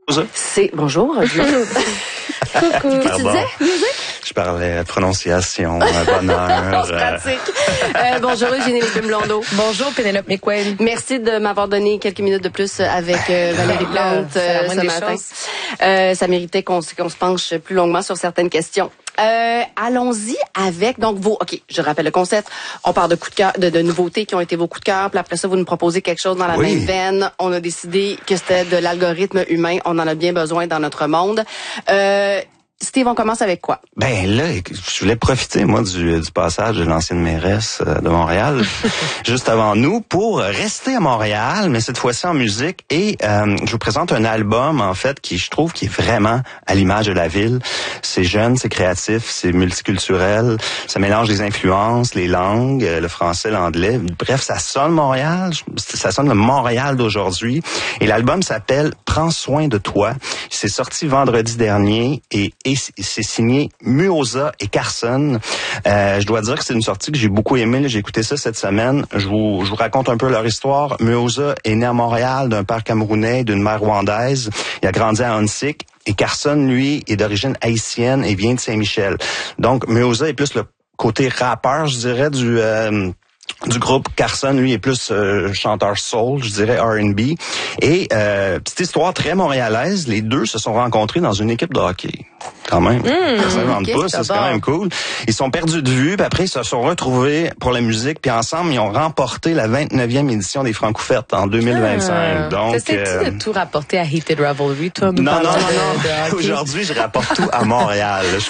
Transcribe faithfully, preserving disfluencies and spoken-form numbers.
C'est bonjour. Coucou. Qu'est-ce que tu disais? Musique? Je parlais prononciation, bonheur. euh... euh, bonjour Eugénie Blondeau. Bonjour Pénélope McQuaid. Merci de m'avoir donné quelques minutes de plus avec euh, Valérie Plante euh, ce matin. Euh, ça méritait qu'on, qu'on se penche plus longuement sur certaines questions. Euh, allons-y avec donc vos. Ok, je rappelle le concept. On parle de coups de cœur, de, de nouveautés qui ont été vos coups de cœur. Puis après ça, vous nous proposez quelque chose dans la oui. même veine. On a décidé que c'était de l'algorithme humain. On en a bien besoin dans notre monde. Euh, Steve, on commence avec quoi? Ben là, je voulais profiter, moi, du, du passage de l'ancienne mairesse de Montréal, juste avant nous, pour rester à Montréal, mais cette fois-ci en musique. Et euh, je vous présente un album, en fait, qui, je trouve, qui est vraiment à l'image de la ville. C'est jeune, c'est créatif, c'est multiculturel, ça mélange les influences, les langues, le français, l'anglais. Bref, ça sonne Montréal, ça sonne le Montréal d'aujourd'hui. Et l'album s'appelle « Prends soin de toi ». C'est sorti vendredi dernier et Et c'est signé Muoza et Carson. Euh, je dois dire que c'est une sortie que j'ai beaucoup aimée. J'ai écouté ça cette semaine. Je vous, je vous raconte un peu leur histoire. Muoza est né à Montréal d'un père camerounais et d'une mère rwandaise. Il a grandi à Hansik. Et Carson, lui, est d'origine haïtienne et vient de Saint-Michel. Donc, Muoza est plus le côté rappeur, je dirais, du... Euh, du groupe. Carson, lui, est plus euh, chanteur soul, je dirais R and B. Et euh, petite histoire très montréalaise, les deux se sont rencontrés dans une équipe de hockey. Quand même. Mmh, ça ne okay, pas, ça, c'est quand même cool. Ils sont perdus de vue, puis après, ils se sont retrouvés pour la musique, puis ensemble, ils ont remporté la vingt-neuvième édition des Francouvertes en deux mille vingt-cinq. Ah, donc, t'essaies-tu euh... de tout rapporter à Heated Revelry, toi? Non, non, non, non. Aujourd'hui, je rapporte tout à Montréal.